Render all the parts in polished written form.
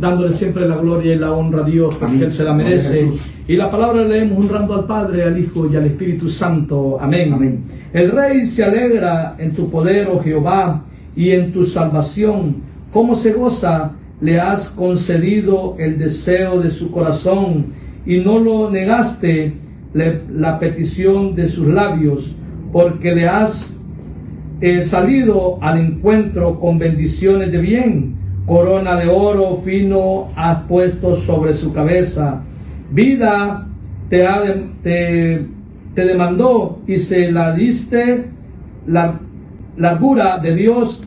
dándole siempre la gloria y la honra a Dios, porque Amén. Él se la merece. Y la palabra leemos honrando al Padre, al Hijo y al Espíritu Santo. Amén. Amén. El Rey se alegra en tu poder, oh Jehová, y en tu salvación. Cómo se goza, le has concedido el deseo de su corazón, y no lo negaste la petición de sus labios, porque le has salido al encuentro con bendiciones de bien. Corona de oro fino has puesto sobre su cabeza. Vida te demandó y se la diste. La largura de Dios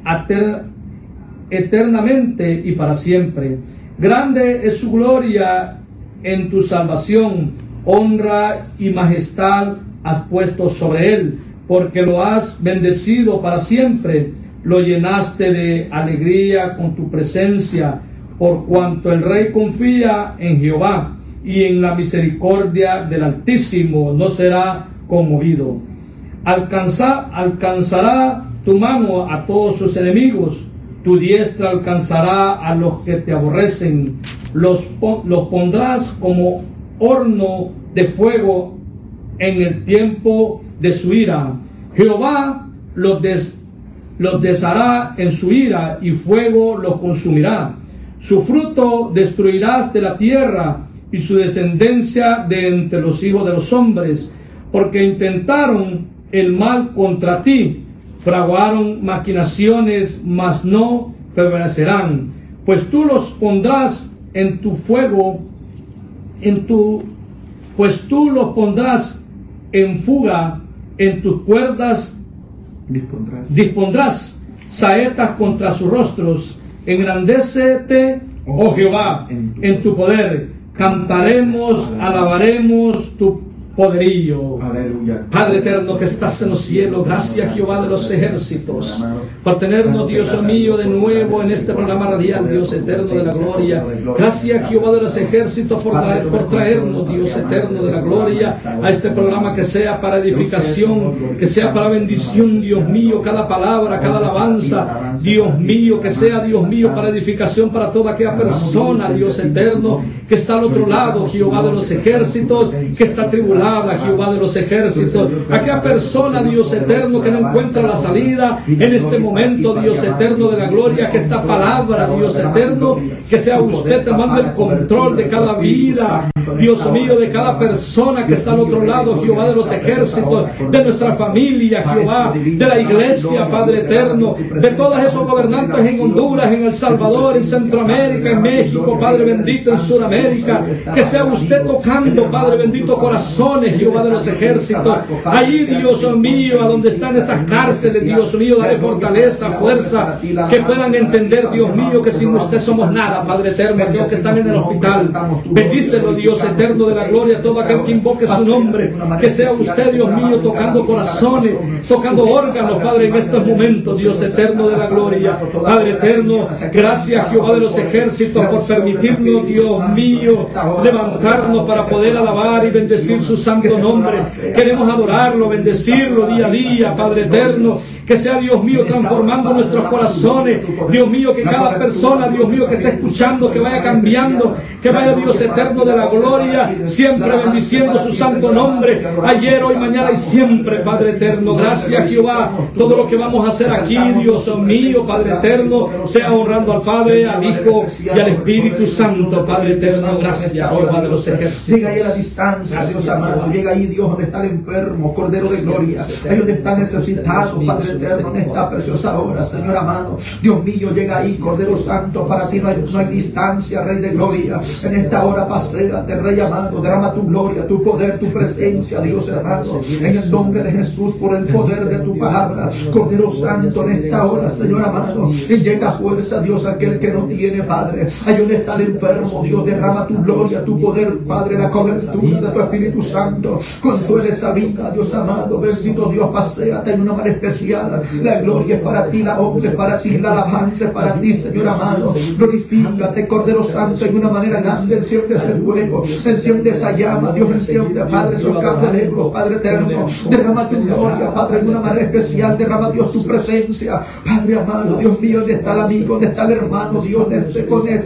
eternamente y para siempre. Grande es su gloria en tu salvación. Honra y majestad has puesto sobre él, porque lo has bendecido para siempre. Lo llenaste de alegría con tu presencia, por cuanto el Rey confía en Jehová, y en la misericordia del Altísimo no será conmovido. Alcanzará tu mano a todos sus enemigos, tu diestra alcanzará a los que te aborrecen. Los pondrás como horno de fuego en el tiempo de su ira. Jehová los deshará en su ira, y fuego los consumirá. Su fruto destruirás de la tierra, y su descendencia de entre los hijos de los hombres, porque intentaron el mal contra ti, fraguaron maquinaciones, mas no prevalecerán. Pues tú los pondrás en tu fuego, pues tú los pondrás en fuga, en tus cuerdas dispondrás saetas contra sus rostros. Engrandécete, oh Jehová, en tu poder. Cantaremos, alabaremos tu poderío. Aleluya. Padre eterno que estás en los cielos, gracias Jehová de los ejércitos por tenernos, Dios mío, de nuevo en este programa radial, Dios eterno de la gloria. Gracias Jehová de los ejércitos por traernos, Dios eterno de la gloria, a este programa, que sea para edificación, que sea para bendición, Dios mío, cada palabra, cada alabanza, Dios mío, que sea, Dios mío, para edificación para toda aquella persona, Dios eterno, que está al otro lado, Jehová de los ejércitos, que está atribulada, Jehová de los ejércitos, aquella persona, Dios eterno, que no encuentra la salida en este momento, Dios eterno de la gloria, que esta palabra, Dios eterno, que sea usted tomando el control de cada vida, Dios mío, de cada persona que está al otro lado, Jehová de los ejércitos, de nuestra familia, Jehová, de la iglesia, Padre eterno, de todos esos gobernantes en Honduras, en El Salvador, en Centroamérica, en México, Padre bendito, en Sudamérica, que sea usted tocando, Padre bendito, corazones, Jehová de los ejércitos, allí, Dios mío, a donde están esas cárceles, Dios mío, dale fortaleza, fuerza, que puedan entender, Dios mío, que sin usted somos nada, Padre eterno, aquellos que están en el hospital, bendícelo, Dios eterno de la gloria, todo aquel que invoque su nombre, que sea usted, Dios mío, tocando corazones, tocando órganos, Padre, en estos momentos, Dios eterno de la gloria, Padre eterno, gracias, Jehová de los ejércitos, por permitirnos, Dios mío, levantarnos para poder alabar y bendecir su santo nombre. Queremos adorarlo, bendecirlo día a día, Padre eterno, que sea, Dios mío, transformando nuestros corazones, Dios mío, que cada persona, Dios mío, que esté escuchando, que vaya cambiando, que vaya, Dios eterno de la gloria, siempre bendiciendo su santo nombre, ayer, hoy, mañana y siempre, Padre eterno. Gracias, Jehová, todo lo que vamos a hacer aquí, Dios mío, Padre eterno, sea honrando al Padre, al Hijo y al Espíritu Santo, Padre eterno. Gracias, Jehová de los ejércitos. Llega ahí a la distancia, Dios amado, llega ahí, Dios, donde está el enfermo, Cordero de gloria, ahí donde está necesitado, Padre eterno, en esta preciosa hora, Señor amado, Dios mío, llega ahí, Cordero Santo, para ti no hay distancia, Rey de gloria, en esta hora paséate, Rey amado, derrama tu gloria, tu poder, tu presencia, Dios amado, en el nombre de Jesús, por el poder de tu palabra, Cordero Santo, en esta hora, Señor amado, y llega fuerza, Dios, aquel que no tiene, Padre, ahí donde está el enfermo, Dios, derrama tu gloria, tu poder, Padre, la cobertura de tu Espíritu Santo, consuela esa vida, Dios amado, bendito Dios, paséate en una manera especial, la gloria es para ti, la honra es para ti, la alabanza es para ti, Señor amado, glorifícate, Cordero Santo, en una manera grande, enciende ese fuego, enciende esa llama, Dios, enciende, Padre, su candelero, Padre eterno, derrama tu gloria, Padre, en una manera especial, derrama, Dios, tu presencia, Padre amado, Dios mío, ¿dónde está el amigo, dónde está el hermano, Dios, con ese